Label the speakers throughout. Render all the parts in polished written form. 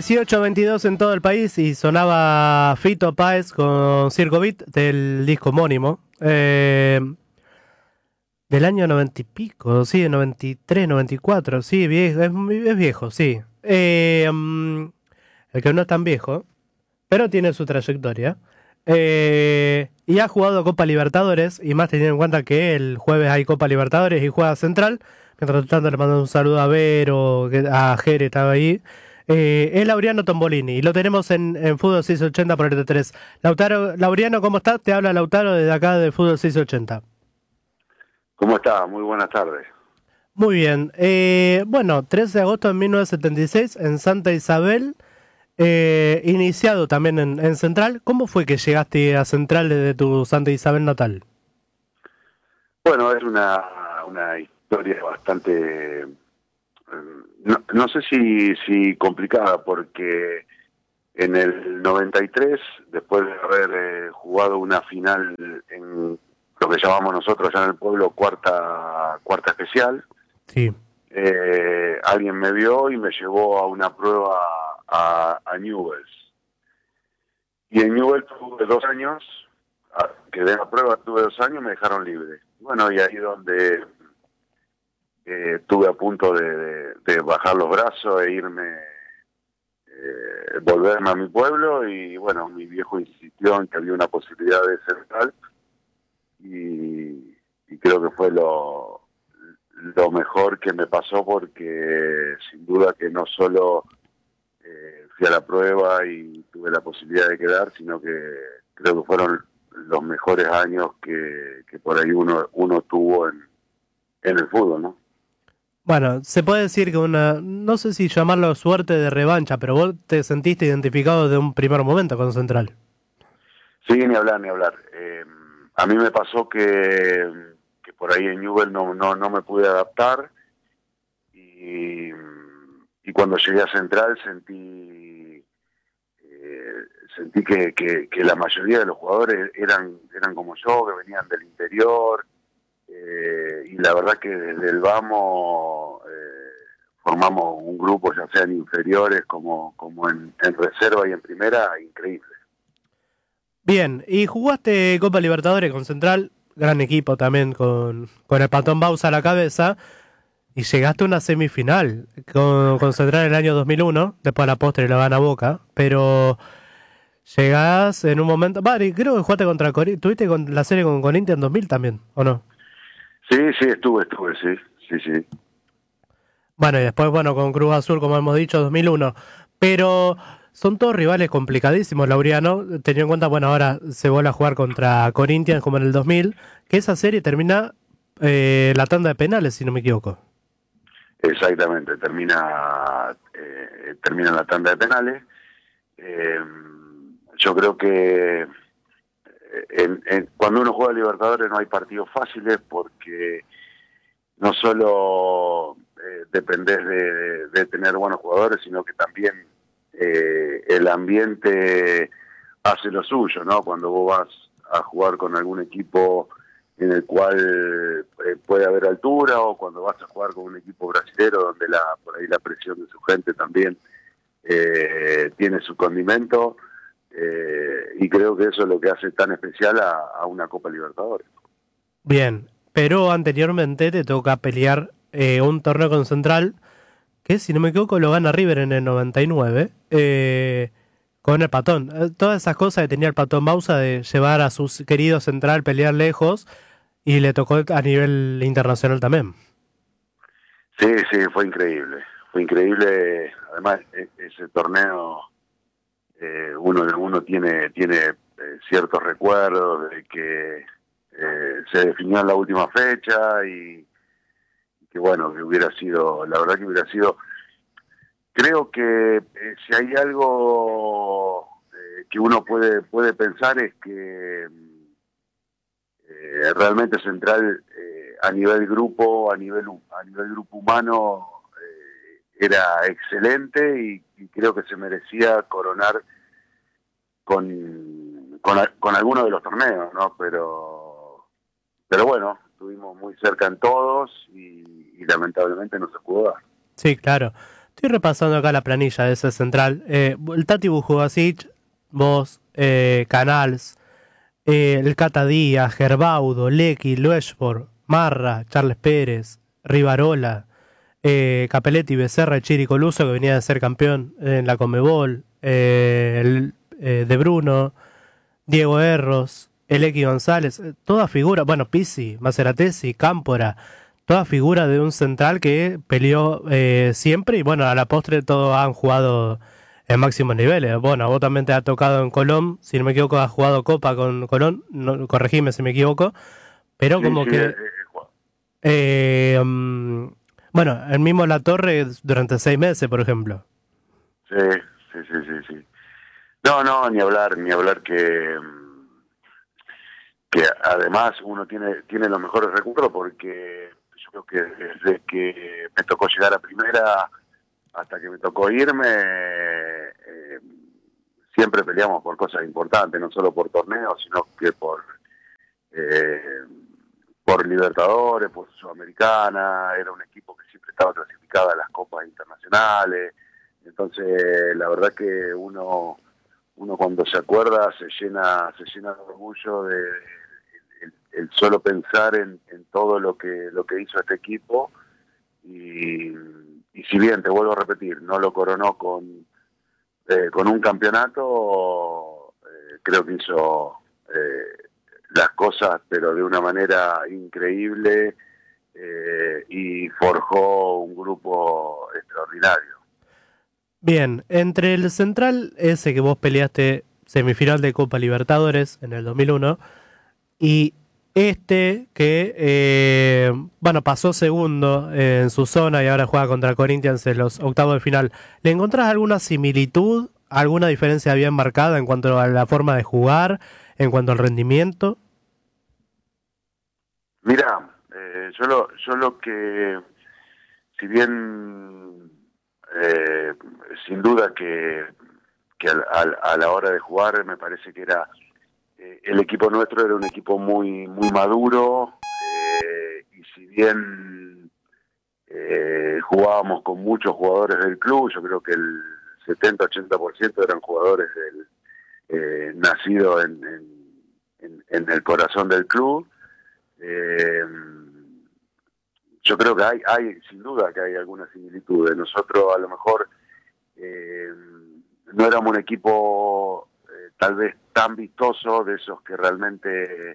Speaker 1: 18:22 en todo el país y sonaba Fito Páez con Circo Beat del disco homónimo. Del año 90 y pico, sí, de 93, 94, sí, viejo, es viejo, sí. El que no es tan viejo, pero tiene su trayectoria. Y ha jugado Copa Libertadores, y más teniendo en cuenta que el jueves hay Copa Libertadores y juega Central. Mientras tanto le mando un saludo a Vero, a Jere estaba ahí. Es Laureano Tombolini, y lo tenemos en Fútbol 680 por el T3. Laureano, ¿cómo estás? Te habla Lautaro desde acá de Fútbol 680.
Speaker 2: ¿Cómo está? Muy buenas tardes.
Speaker 1: Muy bien. Bueno, 13 de agosto de 1976 en Santa Isabel, iniciado también en Central. ¿Cómo fue que llegaste a Central desde tu Santa Isabel natal?
Speaker 2: Bueno, es una historia bastante, no sé si complicada, porque en el 93, después de haber jugado una final en lo que llamamos nosotros allá en el pueblo cuarta especial,
Speaker 1: Sí.
Speaker 2: alguien me vio y me llevó a una prueba a Newell's. Y en Newell's tuve 2 años, quedé en la prueba, tuve 2 años, me dejaron libre. Bueno, y ahí donde estuve a punto de bajar los brazos e irme, volverme a mi pueblo, y bueno, mi viejo insistió en que había una posibilidad de Central, y creo que fue lo mejor que me pasó, porque sin duda que no solo fui a la prueba y tuve la posibilidad de quedar, sino que creo que fueron los mejores años que por ahí uno tuvo en el fútbol, ¿no?
Speaker 1: Bueno, se puede decir que no sé si llamarlo suerte de revancha, pero vos te sentiste identificado de un primer momento con Central.
Speaker 2: Sí, ni hablar, ni hablar. A mí me pasó que por ahí en Newell no me pude adaptar, y, y cuando llegué a Central sentí que la mayoría de los jugadores eran como yo, que venían del interior, y la verdad que desde el vamos formamos un grupo, ya sea en inferiores como en reserva y en primera, increíble.
Speaker 1: Bien, y jugaste Copa Libertadores con Central, gran equipo también con el Patón Bausa a la cabeza, y llegaste a una semifinal con Central en el año 2001, después a la postre la gana Boca, pero llegás en un momento. Vale, creo que jugaste contra Corinthians. ¿Tuviste con la serie con Corinthians en 2000 también, o no?
Speaker 2: Sí, sí, estuve, sí.
Speaker 1: Bueno, y después, bueno, con Cruz Azul, como hemos dicho, 2001. Pero son todos rivales complicadísimos, Laureano. Teniendo en cuenta, bueno, ahora se vuelve a jugar contra Corinthians como en el 2000, que esa serie termina la tanda de penales, si no me equivoco.
Speaker 2: Exactamente, termina la tanda de penales. Eh, yo creo que cuando uno juega a Libertadores no hay partidos fáciles, porque no solo dependés de tener buenos jugadores, sino que también el ambiente hace lo suyo, ¿no? Cuando vos vas a jugar con algún equipo en el cual puede haber altura, o cuando vas a jugar con un equipo brasilero donde por ahí la presión de su gente también tiene su condimento, y creo que eso es lo que hace tan especial a una Copa Libertadores.
Speaker 1: Bien, pero anteriormente te toca pelear un torneo con Central, que si no me equivoco lo gana River en el 99, con el Patón. Todas esas cosas que tenía el Patón Bausa de llevar a sus queridos Central, pelear lejos, y le tocó a nivel internacional también.
Speaker 2: Sí, sí, fue increíble, además ese torneo, uno tiene ciertos recuerdos de que se definió en la última fecha, y que bueno, que hubiera sido, la verdad que hubiera sido, creo que si hay algo que uno puede pensar, es que realmente Central, a nivel grupo, a nivel grupo humano, era excelente, y creo que se merecía coronar con alguno de los torneos, ¿no? Pero bueno, estuvimos muy cerca en todos, y lamentablemente no se pudo dar.
Speaker 1: Sí, claro. Estoy repasando acá la planilla de ese central. El Tati Bujubasic, vos, Canals, el Cata Díaz, Gerbaudo, Lecky, Lueshford, Marra, Charles Pérez, Rivarola, Capelletti, Becerra, Chiri Coluso, que venía de ser campeón en la Conmebol, De Bruno, Diego Erros, Elequi González, toda figura, bueno, Pizzi, Maceratesi, Cámpora, toda figura de un central que peleó siempre y bueno, a la postre todos han jugado en máximos niveles. Bueno, vos también te ha tocado en Colón, si no me equivoco has jugado Copa con Colón, no, corregime si me equivoco, pero
Speaker 2: Sí,
Speaker 1: como
Speaker 2: sí,
Speaker 1: que...
Speaker 2: Juan.
Speaker 1: bueno, el mismo La Torre durante 6 meses, por ejemplo.
Speaker 2: Sí, sí, sí, sí, sí. No, no, ni hablar que además uno tiene los mejores recuerdos porque yo creo que desde que me tocó llegar a primera hasta que me tocó irme, siempre peleamos por cosas importantes, no solo por torneos, sino que eh, por Libertadores, por Sudamericana, era un equipo que siempre estaba clasificado a las copas internacionales, entonces la verdad que uno cuando se acuerda se llena de orgullo de el solo pensar en todo lo que hizo este equipo y si bien te vuelvo a repetir no lo coronó con un campeonato, creo que hizo las cosas pero de una manera increíble, y forjó un grupo extraordinario.
Speaker 1: Bien, entre el central ese que vos peleaste semifinal de Copa Libertadores en el 2001 y este que, bueno, pasó segundo en su zona y ahora juega contra Corinthians en los octavos de final, ¿le encontrás alguna similitud, alguna diferencia bien marcada en cuanto a la forma de jugar, en cuanto al rendimiento?
Speaker 2: Mira, yo lo que, si bien sin duda que a la hora de jugar me parece que era el equipo nuestro era un equipo muy maduro, y si bien jugábamos con muchos jugadores del club, yo creo que el 70-80% eran jugadores nacidos en el corazón del club. Eh, yo creo que sin duda que hay alguna similitud. Nosotros a lo mejor no éramos un equipo tal vez tan vistoso, de esos que realmente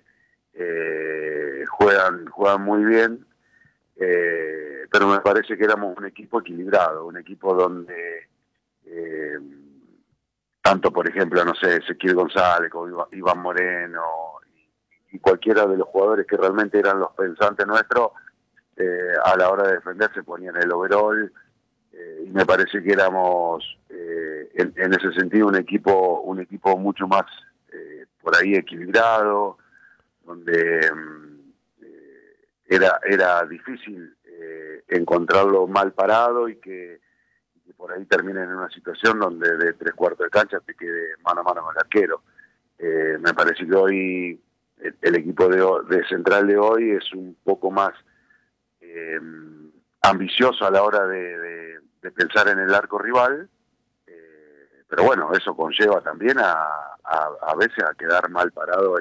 Speaker 2: juegan muy bien, pero me parece que éramos un equipo equilibrado, un equipo donde eh, tanto, por ejemplo, no sé, Ezequiel González, como Iván Moreno y cualquiera de los jugadores que realmente eran los pensantes nuestros, a la hora de defenderse ponían el overall, y me parece que éramos en ese sentido un equipo mucho más por ahí equilibrado, donde era difícil encontrarlo mal parado y que por ahí terminen en una situación donde de 3/4 de cancha te quede mano a mano con el arquero. Me parece que hoy el equipo de Central de hoy es un poco más ambicioso a la hora de pensar en el arco rival, pero bueno, eso conlleva también a veces a quedar mal parado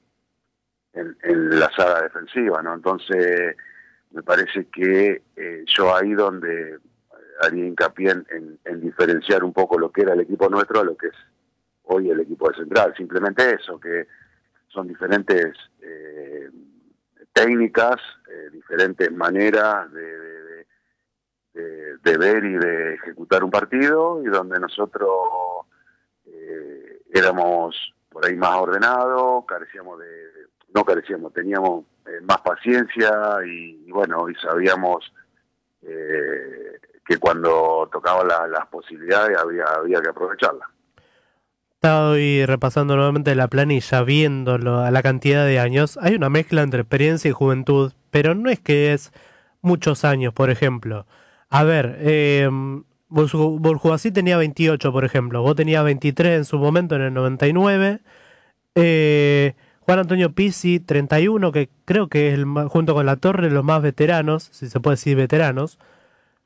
Speaker 2: en la saga defensiva, ¿no? Entonces me parece que yo ahí donde haría hincapié en diferenciar un poco lo que era el equipo nuestro a lo que es hoy el equipo de Central. Simplemente eso, que son diferentes técnicas, diferentes maneras de ver y de ejecutar un partido, y donde nosotros éramos por ahí más ordenados, teníamos más paciencia y bueno, y sabíamos que cuando tocaban las posibilidades había que aprovecharlas.
Speaker 1: Estoy repasando nuevamente la planilla, viéndolo a la cantidad de años. Hay una mezcla entre experiencia y juventud, pero no es que es muchos años, por ejemplo. A ver, Burjuasí tenía 28, por ejemplo. Vos tenías 23 en su momento, en el 99. Juan Antonio Pizzi, 31, que creo que es junto con La Torre los más veteranos, si se puede decir veteranos.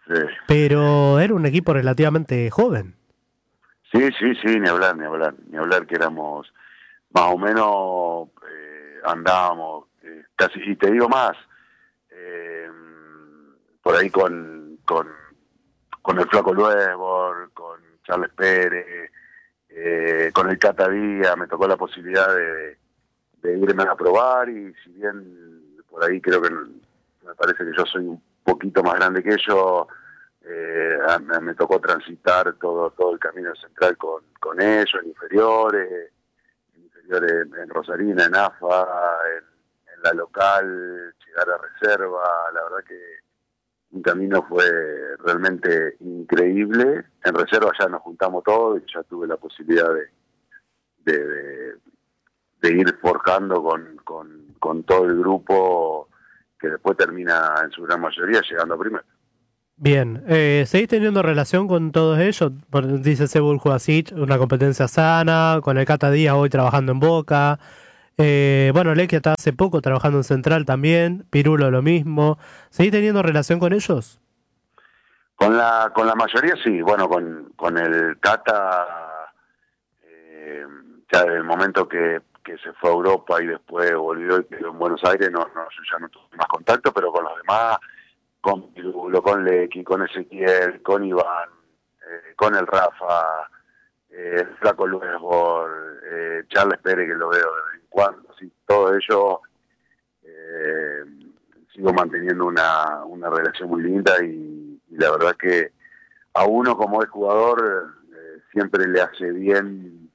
Speaker 2: sí.
Speaker 1: pero era un equipo relativamente joven.
Speaker 2: Sí, ni hablar, que éramos más o menos, andábamos, casi, y te digo más, eh, por ahí con el Flaco Luesbor, con Charles Pérez, con el Cata Díaz, me tocó la posibilidad de irme a probar, y si bien por ahí creo que me parece que yo soy un poquito más grande que ellos, me tocó transitar todo el camino central con ellos, en inferiores en Rosarina, en AFA, en la local, llegar a reserva. La verdad que un camino fue realmente increíble. En reserva ya nos juntamos todos y ya tuve la posibilidad de, de ir forjando con todo el grupo, que después termina en su gran mayoría llegando a primero.
Speaker 1: Bien, ¿seguís teniendo relación con todos ellos? Dice Sebul Juasic, una competencia sana, con el Cata Díaz hoy trabajando en Boca. Bueno, Leque está hace poco trabajando en Central también, Pirulo lo mismo. ¿Seguís teniendo relación con ellos?
Speaker 2: Con la mayoría sí, bueno, con el Cata, ya desde el momento que se fue a Europa y después volvió y quedó en Buenos Aires, yo ya no tuve más contacto, pero con los demás, con Pirulo, con Lequi, con Ezequiel, con Iván, con el Rafa, el Flaco Luesbor, Charles Pérez, que lo veo de vez en cuando, así, todo ello, eh, sigo manteniendo una relación muy linda, y la verdad que a uno como es jugador, siempre le hace bien,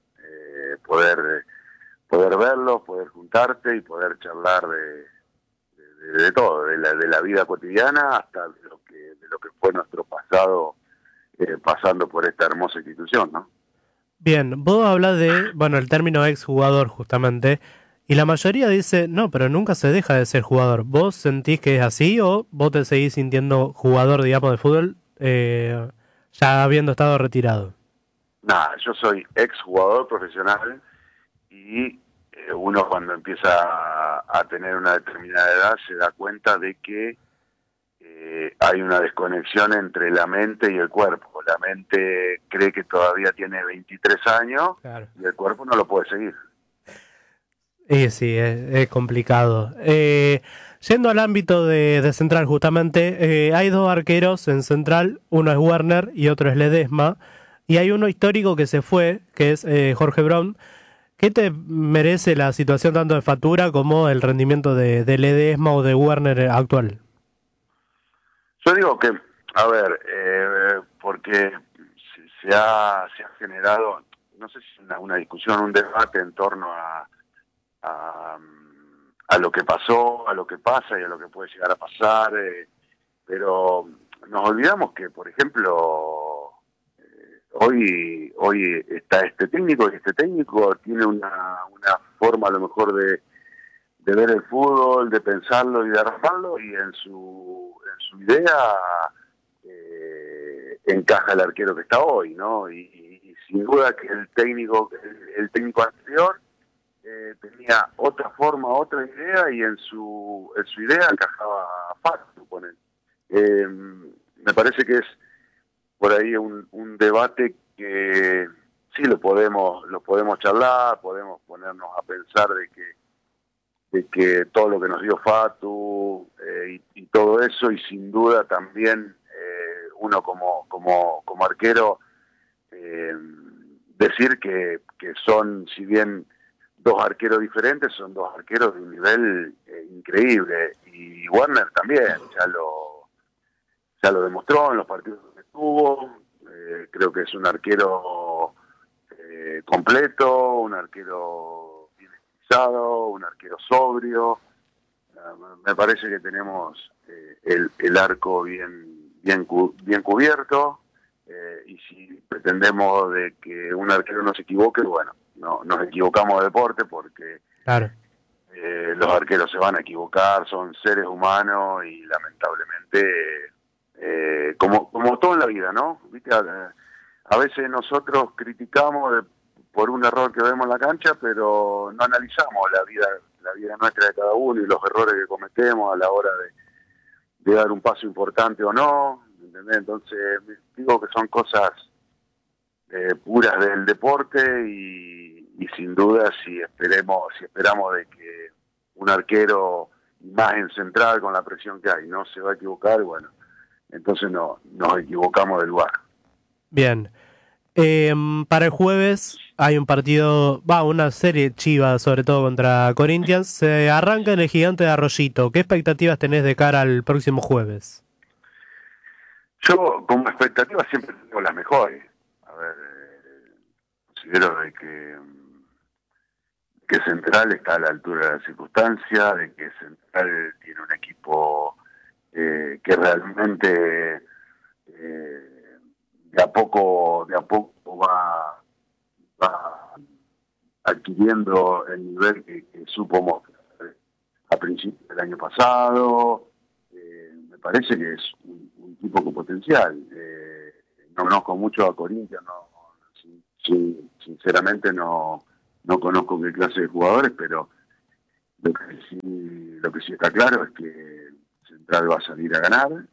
Speaker 2: poder verlos, poder juntarte y poder charlar de todo, de la vida cotidiana hasta de lo que fue nuestro pasado, pasando por esta hermosa institución, ¿no?
Speaker 1: Bien, vos hablas de, bueno, el término exjugador justamente, y la mayoría dice, no, pero nunca se deja de ser jugador. ¿Vos sentís que es así o vos te seguís sintiendo jugador, digamos, de fútbol, ya habiendo estado retirado?
Speaker 2: Nada, yo soy ex jugador profesional, y uno cuando empieza a tener una determinada edad se da cuenta de que hay una desconexión entre la mente y el cuerpo. La mente cree que todavía tiene 23 años
Speaker 1: Claro.
Speaker 2: y el cuerpo no lo puede seguir.
Speaker 1: Y sí, es complicado. Yendo al ámbito de Central, justamente, hay dos arqueros en Central, uno es Werner y otro es Ledesma, y hay uno histórico que se fue, que es Jorge Brown. ¿Qué te merece la situación tanto de Fatura como el rendimiento de Ledesma o de Werner actual?
Speaker 2: Yo digo que, a ver, porque se ha generado, no sé si es una discusión, un debate en torno a, a lo que pasó, a lo que pasa y a lo que puede llegar a pasar, pero nos olvidamos que, por ejemplo, hoy está este técnico, y este técnico tiene una forma a lo mejor de ver el fútbol, de pensarlo y de armarlo, y en su idea encaja el arquero que está hoy, ¿no? Y sin duda que el técnico anterior, tenía otra forma, otra idea, y en su idea encajaba fácil con él. Me parece que es por ahí un debate que sí lo podemos charlar, podemos ponernos a pensar de que todo lo que nos dio Fatu, y todo eso, y sin duda también, uno como arquero, decir que son, si bien dos arqueros diferentes, son dos arqueros de un nivel, increíble, y Warner también ya lo demostró en los partidos que tuvo. Creo que es un arquero, completo, un arquero bien estilizado, un arquero sobrio. Me parece que tenemos, el arco bien cubierto, y si pretendemos de que un arquero no se equivoque, bueno, no nos equivocamos de deporte, porque
Speaker 1: Claro.
Speaker 2: los arqueros se van a equivocar, son seres humanos, y lamentablemente, como todo en la vida, ¿no? ¿Viste? A veces nosotros criticamos por un error que vemos en la cancha, pero no analizamos la vida nuestra de cada uno y los errores que cometemos a la hora de dar un paso importante o no. ¿entendés? Entonces, digo que son cosas puras del deporte y sin duda si esperamos de que un arquero, más en central con la presión que hay, no se va a equivocar, bueno, entonces nos equivocamos del lugar.
Speaker 1: Bien. Para el jueves hay un partido, una serie chiva, sobre todo contra Corinthians. Se arranca en el Gigante de Arroyito. ¿Qué expectativas tenés de cara al próximo jueves?
Speaker 2: Yo, como expectativas, siempre tengo las mejores. A ver, considero de que Central está a la altura de la circunstancia, de que Central tiene un equipo que realmente de a poco va adquiriendo el nivel que supo mostrar a principios del año pasado. Me parece que es un equipo con potencial. No conozco mucho a Corinthians, sinceramente no conozco qué clase de jugadores, pero lo que sí está claro es que Central va a salir a ganar.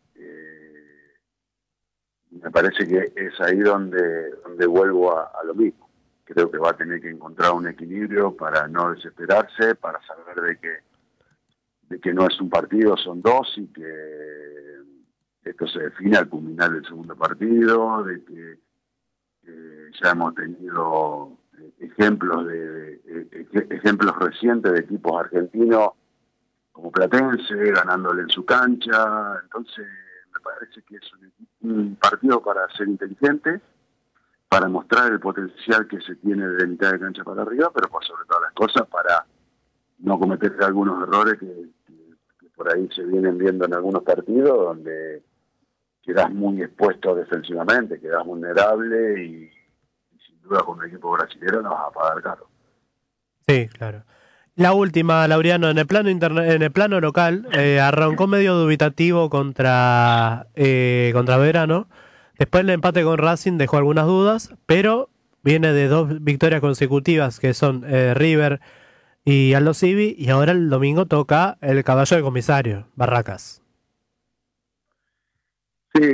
Speaker 2: Me parece que es ahí donde vuelvo a lo mismo. Creo que va a tener que encontrar un equilibrio para no desesperarse, para saber de que no es un partido, son dos, y que esto se define al culminar del segundo partido, de que ya hemos tenido ejemplos recientes de equipos argentinos como Platense, ganándole en su cancha. Entonces me parece que es un partido para ser inteligente, para mostrar el potencial que se tiene de mitad de cancha para arriba, pero por sobre todas las cosas para no cometer algunos errores que por ahí se vienen viendo en algunos partidos, donde quedás muy expuesto defensivamente, quedás vulnerable y sin duda con un equipo brasileño no vas a pagar caro.
Speaker 1: Sí, claro. La última, Laureano, en el plano local, arrancó medio dubitativo contra Belgrano. Después el empate con Racing dejó algunas dudas, pero viene de 2 victorias consecutivas que son River y Aldo Civi, y ahora el domingo toca el caballo de comisario, Barracas.
Speaker 2: Sí,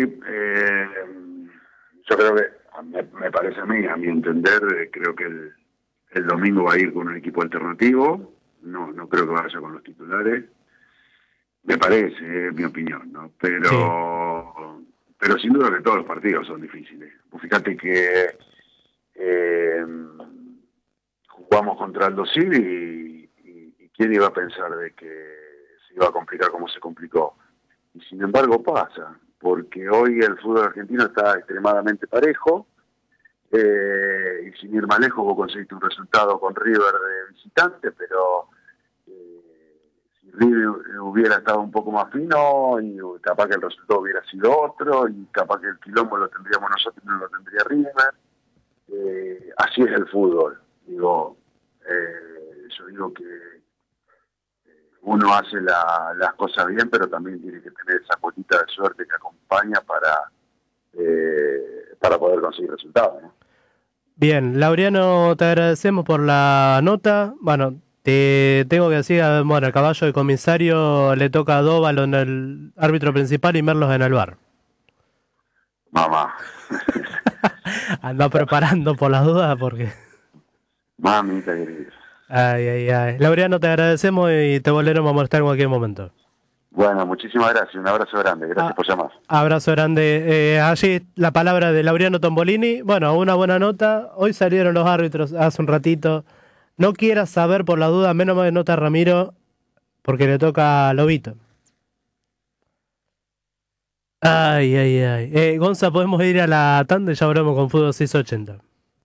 Speaker 2: yo creo que, me parece a mi entender, creo que el domingo va a ir con un equipo alternativo, no creo que vaya con los titulares, me parece, es mi opinión, ¿no? Pero sin duda que todos los partidos son difíciles. Pues fíjate que jugamos contra Aldo Civi y quién iba a pensar de que se iba a complicar como se complicó. Y sin embargo pasa, porque hoy el fútbol argentino está extremadamente parejo, y sin ir más lejos vos conseguiste un resultado con River de visitante, pero si River hubiera estado un poco más fino, y capaz que el resultado hubiera sido otro, y capaz que el quilombo lo tendríamos nosotros y no lo tendría River. Así es el fútbol. Yo digo que uno hace las cosas bien, pero también tiene que tener esa cuotita de suerte que acompaña para poder conseguir resultados, ¿no?
Speaker 1: Bien, Laureano, te agradecemos por la nota. Bueno, te tengo que decir, el caballo de comisario le toca a Dóvalo en el árbitro principal y Merlos en el bar.
Speaker 2: Mamá.
Speaker 1: Anda preparando por las dudas porque...
Speaker 2: Mamita querida.
Speaker 1: Ay. Laureano, te agradecemos y te volveremos a molestar en cualquier momento.
Speaker 2: Bueno, muchísimas gracias, un abrazo grande, gracias por llamar.
Speaker 1: Abrazo grande. Allí la palabra de Laureano Tombolini. Bueno, una buena nota. Hoy salieron los árbitros hace un ratito. No quieras saber por la duda, menos mal nota a Ramiro, porque le toca a Lobito. Ay. Gonza, podemos ir a la tanda y ya hablamos con Fútbol 680.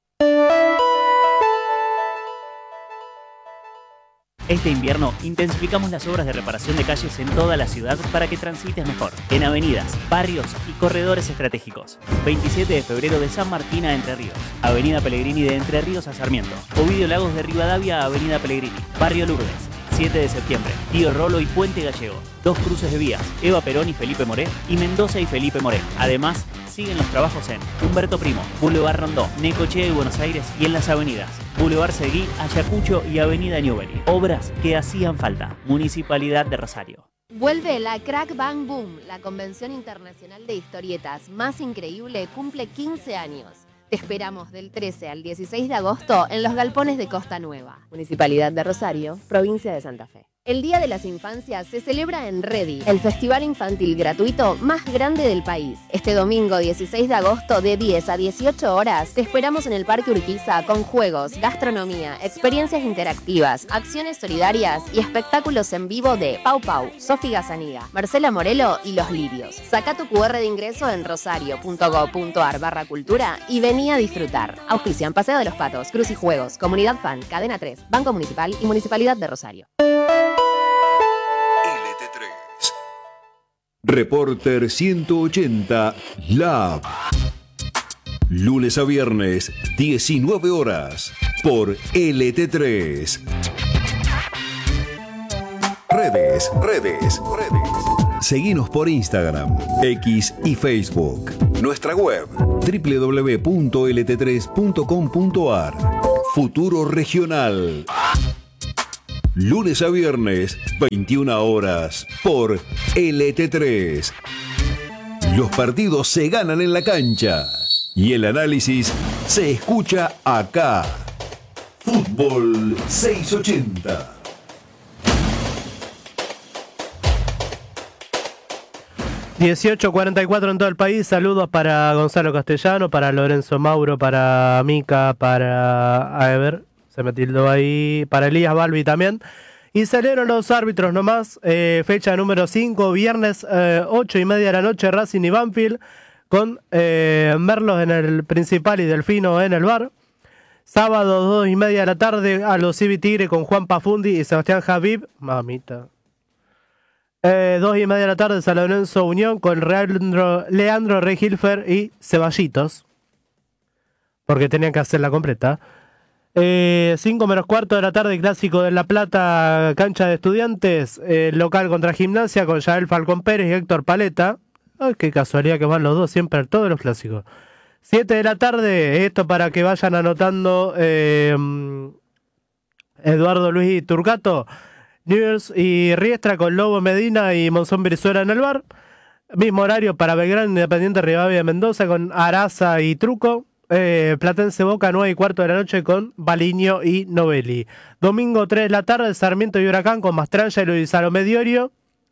Speaker 3: Este invierno intensificamos las obras de reparación de calles en toda la ciudad para que transites mejor. En avenidas, barrios y corredores estratégicos. 27 de febrero de San Martín a Entre Ríos. Avenida Pellegrini de Entre Ríos a Sarmiento. Ovidio Lagos de Rivadavia a Avenida Pellegrini. Barrio Lourdes. 7 de septiembre, Tío Rolo y Puente Gallego. 2 cruces de vías, Eva Perón y Felipe Moré, y Mendoza y Felipe Moré. Además, siguen los trabajos en Humberto Primo, Boulevard Rondó, Necochea y Buenos Aires, y en las avenidas Boulevard Seguí, Ayacucho y Avenida Newbery. Obras que hacían falta. Municipalidad de Rosario.
Speaker 4: Vuelve la Crack Bang Boom, la convención internacional de historietas más increíble, cumple 15 años. Te esperamos del 13 al 16 de agosto en los galpones de Costa Nueva, Municipalidad de Rosario, provincia de Santa Fe. El Día de las Infancias se celebra en Ready, el festival infantil gratuito más grande del país. Este domingo 16 de agosto de 10 a 18 horas te esperamos en el Parque Urquiza con juegos, gastronomía, experiencias interactivas, acciones solidarias y espectáculos en vivo de Pau Pau, Sofi Gazaniga, Marcela Morelo y Los Lirios. Saca tu QR de ingreso en rosario.gov.ar/cultura y vení a disfrutar. Auspician Paseo de los Patos, Cruz y Juegos, Comunidad Fan, Cadena 3, Banco Municipal y Municipalidad de Rosario.
Speaker 5: Reporter 180 Lab. Lunes a viernes, 19 horas, por LT3. Redes. Seguinos por Instagram, X y Facebook. Nuestra web, www.lt3.com.ar. Futuro Regional. Lunes a viernes, 21 horas, por LT3. Los partidos se ganan en la cancha y el análisis se escucha acá. Fútbol 680.
Speaker 1: ...18:44 en todo el país. Saludos para Gonzalo Castellano, para Lorenzo Mauro, para Mica, para... A ver, se me tildó ahí... Para Elías Balbi también. Y salieron los árbitros nomás. Fecha número 5, viernes 8:30 de la noche, Racing y Banfield, con Merlos en el principal y Delfino en el bar. Sábado 2:30 de la tarde, a los Civi Tigre con Juan Pafundi y Sebastián Javib. Mamita. 2:30 de la tarde, San Lorenzo Unión con Leandro Regilfer y Ceballitos, porque tenían que hacerla completa. 5:15 de la tarde, clásico de La Plata, cancha de Estudiantes, local contra Gimnasia con Yael Falcón Pérez y Héctor Paleta. Ay, qué casualidad que van los dos siempre, todos los clásicos. 7 de la tarde, esto para que vayan anotando, Eduardo Luis Turcato, Newell's y Riestra con Lobo Medina y Monzón Brizuela en el bar. Mismo horario para Belgrano, Independiente Rivadavia Mendoza con Araza y Truco. Platense Boca 9:15 de la noche con Baliño y Novelli. Domingo 3 de la tarde, Sarmiento y Huracán con Mastrangelo y Salomé Diorio.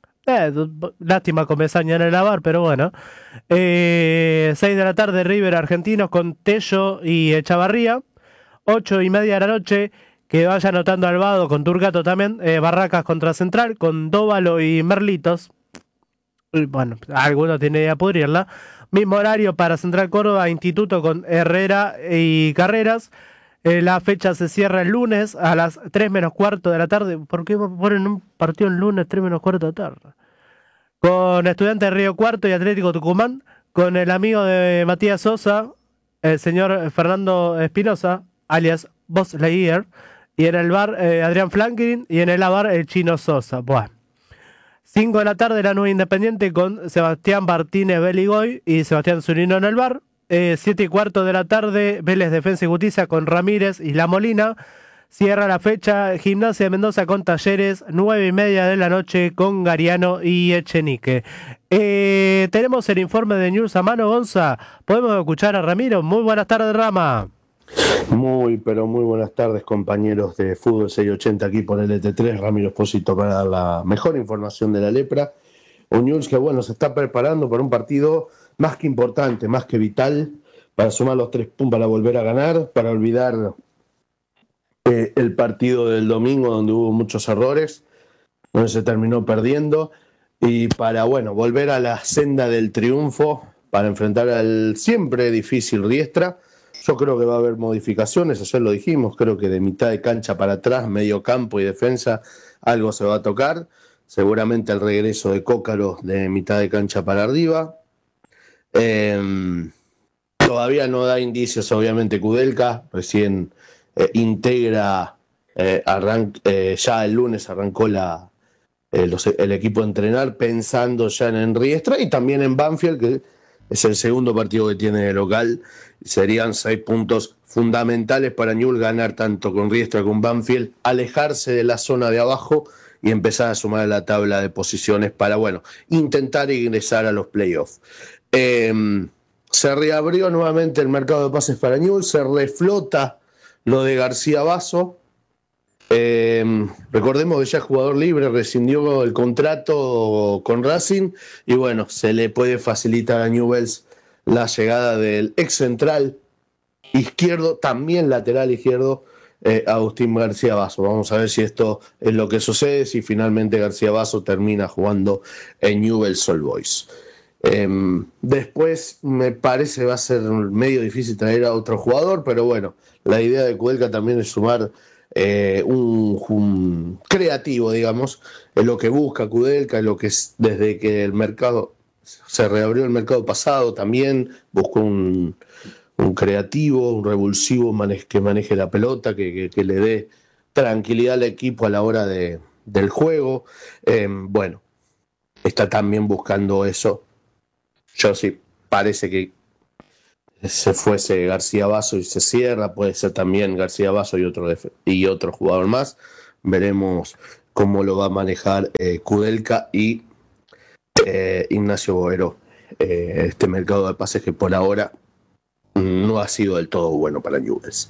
Speaker 1: Lástima con Mesaña en el bar, pero bueno. 6 de la tarde, River Argentinos con Tello y Echavarría. 8:30 de la noche, que vaya anotando Albado con Turgato también. Barracas contra Central con Dóvalo y Merlitos. Bueno, alguno tiene que pudrirla. Mismo horario para Central Córdoba, Instituto con Herrera y Carreras. La fecha se cierra el lunes a las 3:15 de la tarde. ¿Por qué ponen un partido el lunes 3:15 de la tarde? Con Estudiantes de Río Cuarto y Atlético Tucumán. Con el amigo de Matías Sosa, el señor Fernando Espinosa, alias Boss Lightyear. Y en el bar Adrián Franklin. Y en el bar el Chino Sosa. Bueno. 5 de la tarde, la Nueva Independiente con Sebastián Martínez Beligoy y Sebastián Zunino en el bar. 7:15 de la tarde, Vélez Defensa y Justicia con Ramírez y La Molina. Cierra la fecha Gimnasia de Mendoza con Talleres, 9:30 de la noche con Gariano y Echenique. Tenemos el informe de News a mano, Gonza. Podemos escuchar a Ramiro. Muy buenas tardes, Rama.
Speaker 6: Muy buenas tardes, compañeros de Fútbol 680 aquí por LT3. Ramiro Espósito para dar la mejor información de la lepra. Un News que, bueno, se está preparando para un partido más que importante, más que vital, para sumar los 3 puntos, para volver a ganar, para olvidar el partido del domingo donde hubo muchos errores, donde se terminó perdiendo, y para, bueno, volver a la senda del triunfo, para enfrentar al siempre difícil Riestra. Yo creo que va a haber modificaciones, ayer lo dijimos, creo que de mitad de cancha para atrás, medio campo y defensa, algo se va a tocar. Seguramente el regreso de Cócaro de mitad de cancha para arriba. Todavía no da indicios, obviamente, Kudelka, recién integra, ya el lunes arrancó el equipo a entrenar, pensando ya en Riestra y también en Banfield, que es el segundo partido que tiene de local. Serían 6 puntos fundamentales para Newell's ganar tanto con Riestra como con Banfield, alejarse de la zona de abajo y empezar a sumar a la tabla de posiciones para, bueno, intentar ingresar a los playoffs. Se reabrió nuevamente el mercado de pases para Newell's, se reflota lo de García Basso. Recordemos que ya es jugador libre, rescindió el contrato con Racing y bueno, se le puede facilitar a Newell's la llegada del ex central izquierdo, también lateral izquierdo, Agustín García Basso. Vamos a ver si esto es lo que sucede, si finalmente García Basso termina jugando en Newell's Old Boys. Después me parece va a ser medio difícil traer a otro jugador, pero bueno, la idea de Kudelka también es sumar un creativo, digamos, es lo que busca Kudelka, es lo que es desde que el mercado se reabrió el mercado pasado, también buscó un creativo, un revulsivo que maneje la pelota, que le dé tranquilidad al equipo a la hora del juego. Bueno, está también buscando eso. Yo sí, parece que se fuese García Basso y se cierra, puede ser también García Basso y otro jugador más. Veremos cómo lo va a manejar Kudelka y Ignacio Boero. Este mercado de pases que por ahora no ha sido del todo bueno para Newell's.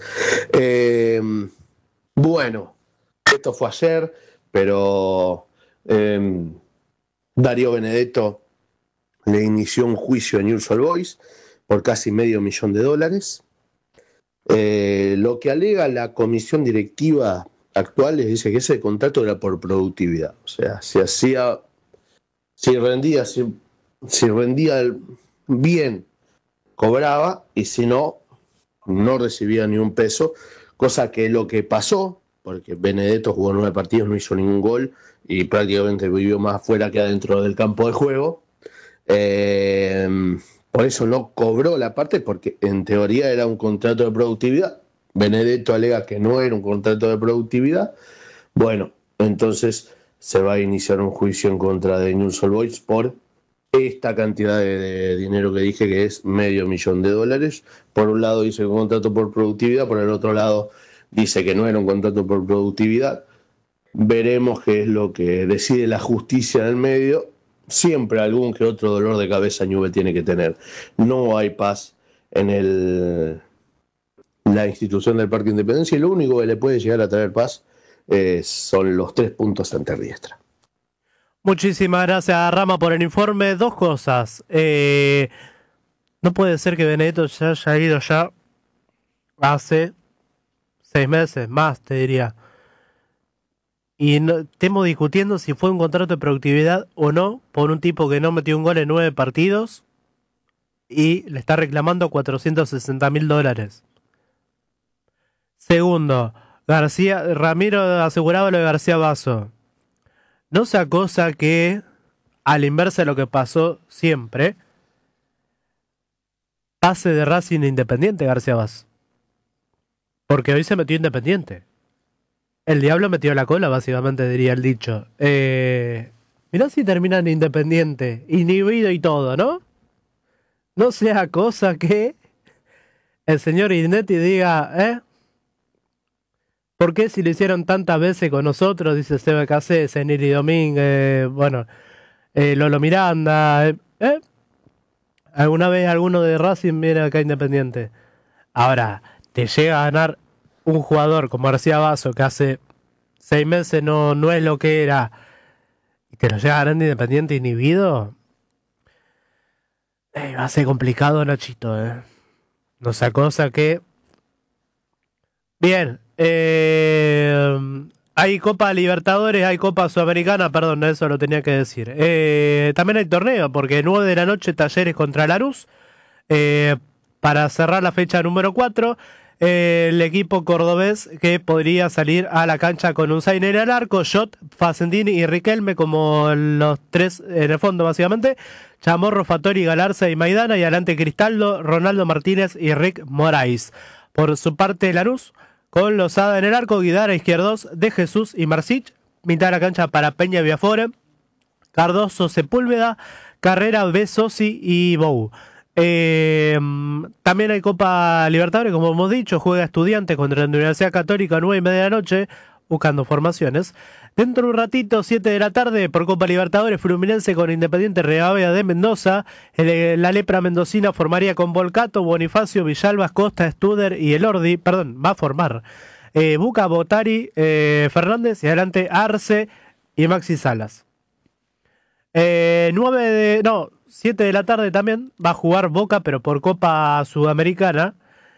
Speaker 6: Bueno, esto fue ayer, pero Darío Benedetto le inició un juicio a Newell's Old Boys por casi $500,000. Lo que alega la comisión directiva actual les dice que ese contrato era por productividad. O sea, si rendía bien, cobraba, y si no, no recibía ni un peso, cosa que lo que pasó, porque Benedetto jugó 9 partidos, no hizo ningún gol y prácticamente vivió más afuera que adentro del campo de juego. Por eso no cobró la parte, porque en teoría era un contrato de productividad. Benedetto alega que no era un contrato de productividad. Bueno, entonces se va a iniciar un juicio en contra de Newell's Old Boys por esta cantidad de dinero que dije, que es $500,000. Por un lado dice un contrato por productividad, por el otro lado dice que no era un contrato por productividad. Veremos qué es lo que decide la justicia en el medio. Siempre algún que otro dolor de cabeza Newell's tiene que tener. No hay paz en la institución del Parque Independencia, y lo único que le puede llegar a traer paz son los 3 puntos ante Riestra.
Speaker 1: Muchísimas gracias, Rama, por el informe. 2 cosas. No puede ser que Benedetto ya haya ido ya hace 6 meses, más te diría. Y estemos discutiendo si fue un contrato de productividad o no por un tipo que no metió un gol en 9 partidos y le está reclamando $460,000. Segundo, Ramiro aseguraba lo de García Basso. No sea cosa que, a la inversa de lo que pasó siempre, pase de Racing a Independiente García Basso. Porque hoy se metió Independiente. El diablo metió la cola, básicamente, diría el dicho. Mirá si termina en Independiente, inhibido y todo, ¿no? No sea cosa que el señor Ignetti diga, ¿por qué si lo hicieron tantas veces con nosotros? Dice Seba Casé, Seniri Domínguez, Lolo Miranda, ¿alguna vez alguno de Racing viene acá Independiente? Ahora, te llega a ganar un jugador como García Basso, que hace 6 meses no es lo que era, y te lo llega a ganar Independiente inhibido, va a ser complicado, Nachito, No sea cosa que... Bien, hay Copa Libertadores, hay Copa Sudamericana, perdón, eso lo tenía que decir. También hay torneo, porque 9 de la noche Talleres contra Lanús, para cerrar la fecha número 4. El equipo cordobés que podría salir a la cancha con un Zayn en el arco, Jot, Facendini y Riquelme como los 3 en el fondo, básicamente. Chamorro, Fattori, Galarza y Maidana, y adelante Cristaldo, Ronaldo Martínez y Rick Moraes. Por su parte, Lanús, con Lozada en el arco, Guidara, izquierdos, De Jesús y Marcich. Mitad de la cancha para Peña Viafore, Cardoso, Sepúlveda, Carrera, Besosi y Bou. También hay Copa Libertadores, como hemos dicho, juega Estudiantes contra la Universidad Católica a 9:30 de la noche, buscando formaciones. Dentro de un ratito, 7 de la tarde, por Copa Libertadores, Fluminense con Independiente Rivadavia de Mendoza. La lepra mendocina formaría con Volcato, Bonifacio, Villalbas, Costa, Studer y Elordi. Perdón, va a formar. Buca, Botari, Fernández y adelante Arce y Maxi Salas. 7 de la tarde también va a jugar Boca, pero por Copa Sudamericana.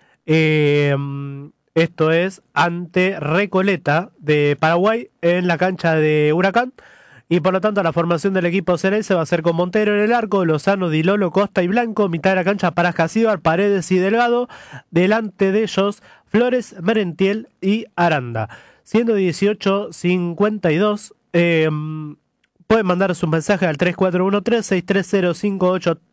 Speaker 1: Esto es ante Recoleta de Paraguay en la cancha de Huracán. Y por lo tanto la formación del equipo Ceneice va a ser con Montero en el arco, Lozano, Di Lolo, Costa y Blanco. Mitad de la cancha para Jasíbar, Paredes y Delgado. Delante de ellos Flores, Merentiel y Aranda. Siendo 18:52. Pueden mandar sus mensajes al 3413-630583.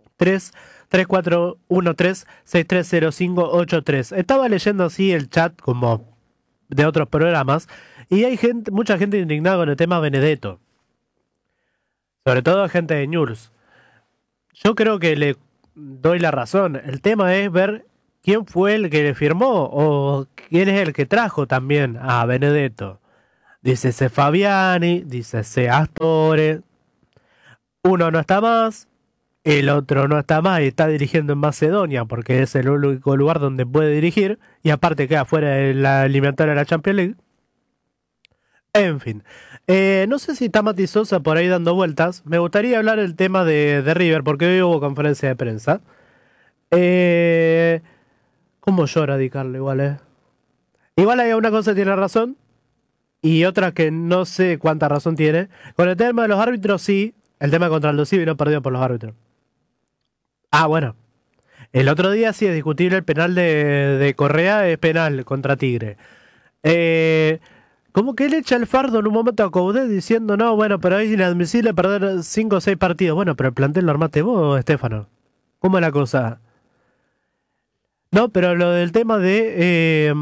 Speaker 1: 3413-630583. Estaba leyendo así el chat como de otros programas y hay mucha gente indignada con el tema Benedetto. Sobre todo gente de Newell's. Yo creo que le doy la razón. El tema es ver quién fue el que le firmó o quién es el que trajo también a Benedetto. Dícese Fabiani, dícese Astore. Uno no está más. El otro no está más y está dirigiendo en Macedonia porque es el único lugar donde puede dirigir y aparte queda fuera de la eliminatoria de la Champions League. En fin, no sé si está Mati Sosa por ahí dando vueltas. Me gustaría hablar el tema de River porque hoy hubo conferencia de prensa. ¿Cómo llora Di Carlo igual, Igual hay una cosa que tiene razón y otra que no sé cuánta razón tiene. Con el tema de los árbitros sí, el tema contra el Dosivi no perdió por los árbitros. Ah, bueno. El otro día sí es discutible el penal de Correa, es penal contra Tigre. Como que él echa el fardo en un momento a Coudet diciendo, no, bueno, pero es inadmisible perder 5 o 6 partidos. Bueno, pero el plantel lo armaste vos, Estefano. ¿Cómo es la cosa? No, pero lo del tema de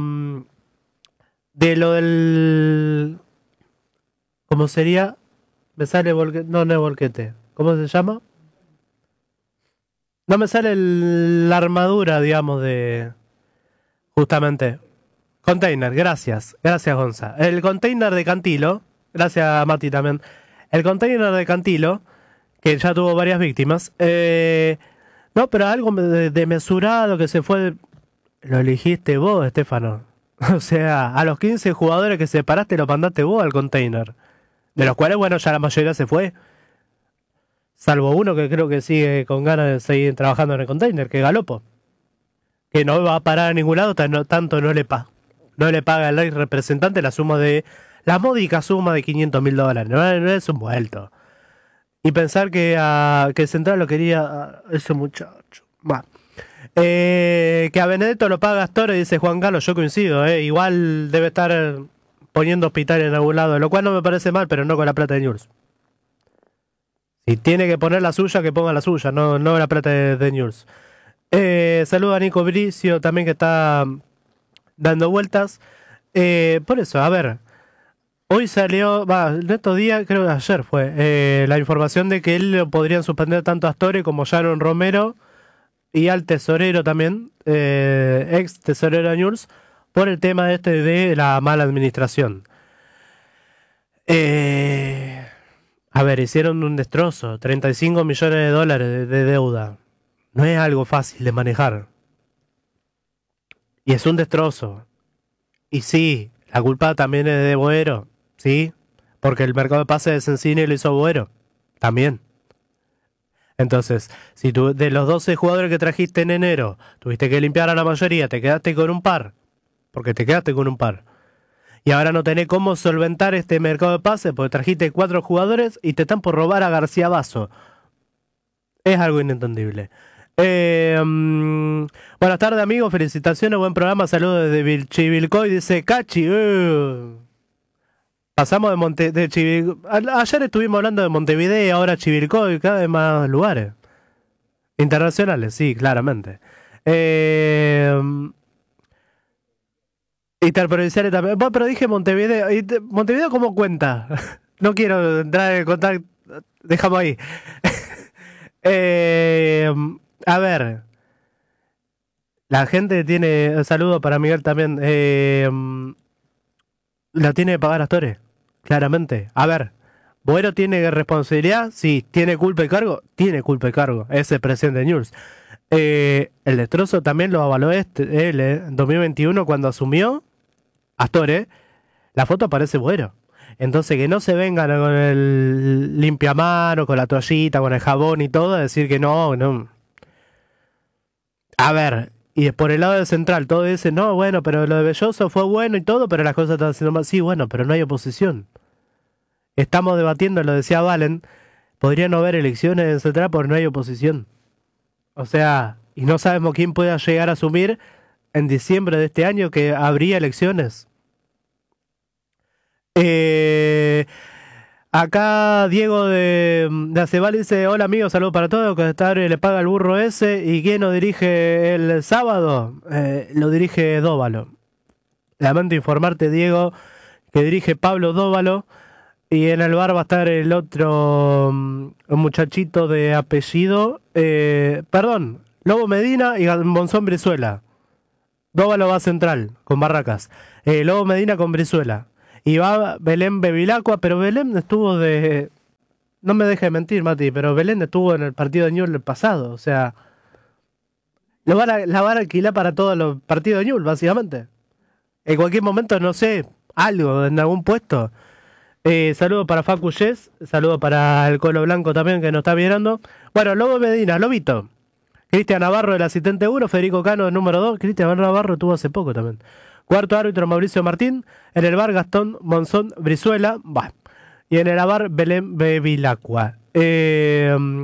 Speaker 1: lo del... ¿Cómo sería? Me sale Volquete. No, no es Volquete. ¿Cómo se llama? No me sale la armadura, digamos, de... Justamente. Container, gracias. Gracias, Gonza. El container de Cantilo. Gracias a Mati también. El container de Cantilo, que ya tuvo varias víctimas. No, pero algo de mesurado que se fue... Lo elegiste vos, Estefano. O sea, a los 15 jugadores que separaste lo mandaste vos al container. De los cuales, bueno, ya la mayoría se fue. Salvo uno que creo que sigue con ganas de seguir trabajando en el container, que es Galopo. Que no va a parar a ningún lado, tanto no le paga. No le paga al representante la módica suma de $500.000. No es un vuelto. Y pensar que Central lo quería a ese muchacho. Bueno. Que a Benedetto lo paga Astore, dice Juan Carlos, yo coincido. Igual debe estar poniendo hospital en algún lado, lo cual no me parece mal, pero no con la plata de Newell's. Si tiene que poner la suya, que ponga la suya, no la plata de Newell's. Saluda a Nico Bricio también que está dando vueltas. Por eso, a ver, hoy salió, en estos días, creo que ayer fue, la información de que él lo podrían suspender tanto a Astore como Sharon Romero y al tesorero también, ex tesorero de Newell's, por el tema de la mala administración. A ver, hicieron un destrozo, $35 millones de deuda. No es algo fácil de manejar. Y es un destrozo. Y sí, la culpa también es de Boero, ¿sí? Porque el mercado de pases de Sensini lo hizo Boero, también. Entonces, si tú de los 12 jugadores que trajiste en enero, tuviste que limpiar a la mayoría, te quedaste con un par, porque te quedaste con un par. Y ahora no tenés cómo solventar este mercado de pases porque trajiste 4 jugadores y te están por robar a García Basso. Es algo inentendible. Buenas tardes, amigos. Felicitaciones, buen programa. Saludos desde Chivilcoy. Dice Cachi. Pasamos de Chivilcoy. Ayer estuvimos hablando de Montevideo, ahora Chivilcoy, cada vez más lugares. Internacionales, sí, claramente. Interprovinciales también. Bueno, pero dije Montevideo. ¿Montevideo cómo cuenta? No quiero entrar en contacto. Dejamos ahí. A ver. La gente tiene... Saludo para Miguel también. La tiene que pagar Astore. claramente. A ver, ¿Boero tiene responsabilidad? Sí. ¿Tiene culpa y cargo? Tiene culpa y cargo. Es el presidente de Newell's. El destrozo también lo avaló él, en 2021 cuando asumió Astore. La foto aparece Boero. Entonces que no se vengan con el limpiamano, con la toallita, con el jabón y todo, a decir que no. A ver, y por el lado del central, todo dice, no, bueno, pero lo de Belloso fue bueno y todo, pero las cosas están haciendo mal. Sí, bueno, pero no hay oposición. Estamos debatiendo, lo decía Valen, podría no haber elecciones en central porque no hay oposición. O sea, y no sabemos quién pueda llegar a asumir en diciembre de este año que habría elecciones. Acá Diego de Acebal dice, hola amigos, saludos para todos, que le paga el burro ese. ¿Y quién lo dirige el sábado? Lo dirige Dóvalo. Lamento informarte, Diego, que dirige Pablo Dóvalo. Y en el bar va a estar el otro muchachito de apellido, Lobo Medina y Monzón Brizuela. Dóvalo va central, con Barracas. Lobo Medina con Brizuela. Y va Belén Bevilacqua, pero Belén estuvo de... No me dejes mentir, Mati, pero Belén estuvo en el partido de Newell's el pasado. O sea, la van a alquilar para todos los partidos de Newell's, básicamente. En cualquier momento, no sé, algo, en algún puesto. Saludo para Facu Yes, saludo para el Colo Blanco también, que nos está mirando. Bueno, Lobo Medina, Lobito. Cristian Navarro, el asistente 1, Federico Cano, el número 2. Cristian Navarro estuvo hace poco también. Cuarto árbitro, Mauricio Martín. En el bar, Gastón Monzón Brizuela. Y en el bar, Belén Bevilacqua.